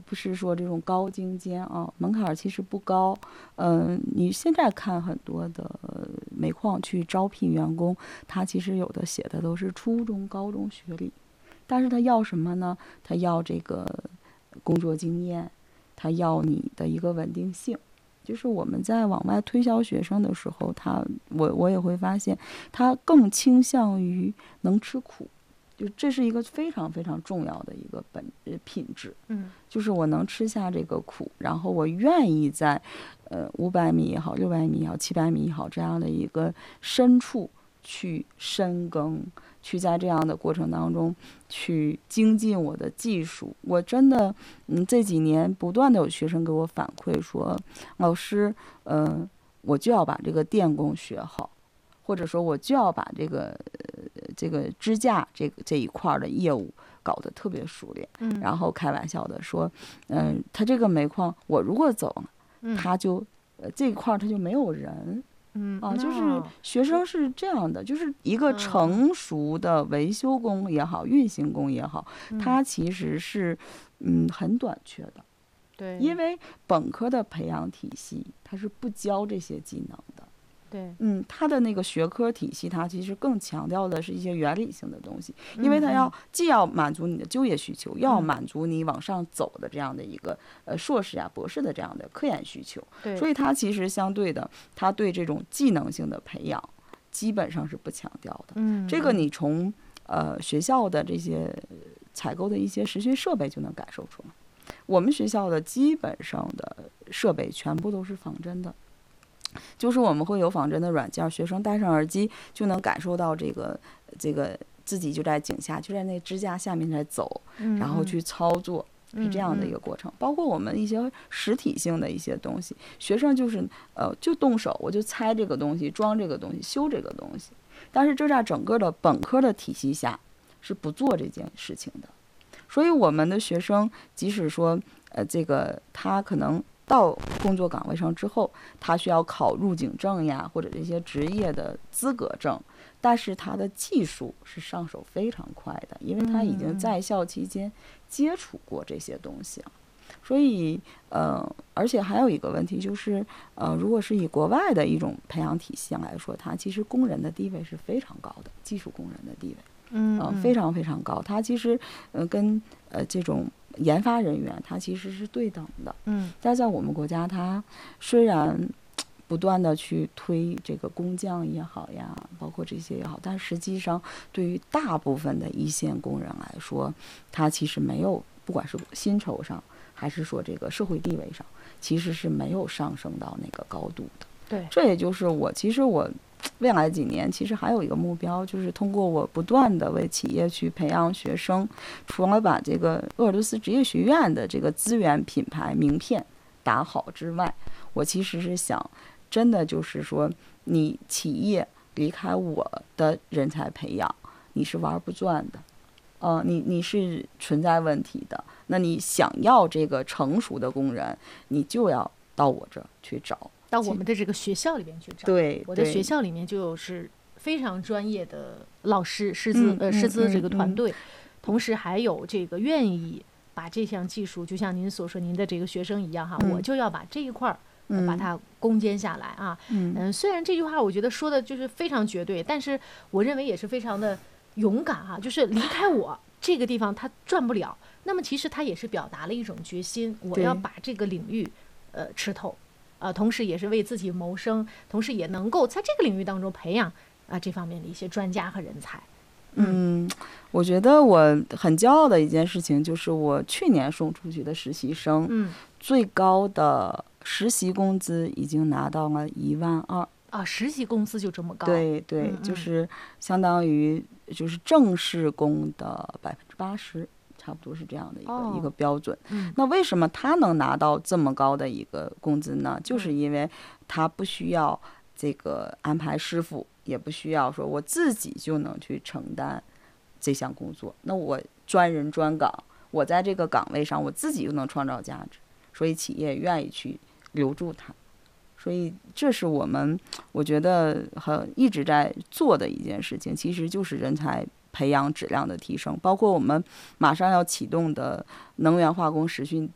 不是说这种高精尖啊，门槛其实不高。你现在看很多的煤矿去招聘员工，他其实有的写的都是初中、高中学历，但是他要什么呢？他要这个工作经验，他要你的一个稳定性。就是我们在往外推销学生的时候，我也会发现，他更倾向于能吃苦，就这是一个非常非常重要的一个品质。就是我能吃下这个苦，然后我愿意在500米也好，600米也好，700米也好，这样的一个深处去深耕，去在这样的过程当中去精进我的技术。我真的这几年不断的有学生给我反馈说，老师我就要把这个电工学好，或者说我就要把这个支架这一块的业务搞得特别熟练。然后开玩笑的说，他这个煤矿我如果走了，他就这一块他就没有人。就是学生是这样的，就是一个成熟的维修工也好，运行工也好，它其实是很短缺的。 对， 因为本科的培养体系它是不教这些技能的。 对， 它的那个学科体系，它其实更强调的是一些原理性的东西，因为它既要满足你的就业需求，要满足你往上走的这样的一个硕士啊、博士的这样的科研需求，所以它其实相对的，它对这种技能性的培养基本上是不强调的。这个你从学校的这些采购的一些实训设备就能感受出来。我们学校的基本上的设备全部都是仿真的。就是我们会有仿真的软件，学生戴上耳机就能感受到这个自己就在井下，就在那支架下面在走，然后去操作，是这样的一个过程。包括我们一些实体性的一些东西，学生就是就动手，我就拆这个东西，装这个东西，修这个东西。但是这在整个的本科的体系下是不做这件事情的。所以我们的学生即使说这个他可能到工作岗位上之后，他需要考入警证呀，或者这些职业的资格证，但是他的技术是上手非常快的，因为他已经在校期间接触过这些东西了。所以而且还有一个问题就是，如果是以国外的一种培养体系来说，它其实工人的地位是非常高的，技术工人的地位，非常非常高。它其实跟这种研发人员它其实是对等的。但在我们国家，它虽然不断的去推这个工匠也好呀，包括这些也好，但实际上对于大部分的一线工人来说，它其实没有，不管是薪酬上还是说这个社会地位上，其实是没有上升到那个高度的。 对， 这也就是我未来几年其实还有一个目标，就是通过我不断的为企业去培养学生，除了把这个鄂尔多斯职业学院的这个资源品牌名片打好之外，我其实是想真的就是说，你企业离开我的人才培养，你是玩不转的，你是存在问题的。那你想要这个成熟的工人，你就要到我这儿去找， 到我们的这个学校里面去找。 对， 我的学校里面就是非常专业的老师、师资这个团队，同时还有这个愿意把这项技术，就像您所说，您的这个学生一样哈，我就要把这一块把它攻坚下来啊。虽然这句话我觉得说的就是非常绝对，但是我认为也是非常的勇敢哈，就是离开我这个地方他赚不了，那么其实他也是表达了一种决心，我要把这个领域吃透。同时也是为自己谋生，同时也能够在这个领域当中培养这方面的一些专家和人才。 我觉得我很骄傲的一件事情就是我去年送出去的实习生，最高的实习工资已经拿到了12000啊！ 实习工资就这么高？ 对对，就是相当于就是正式工的80%。差不多是这样的一个标准。那为什么他能拿到这么高的一个工资呢？就是因为他不需要这个安排师傅，也不需要说我自己就能去承担这项工作。那我专人专岗，我在这个岗位上我自己就能创造价值，所以企业愿意去留住他。所以这是我觉得一直在做的一件事情，其实就是人才培养质量的提升，包括我们马上要启动的能源化工实训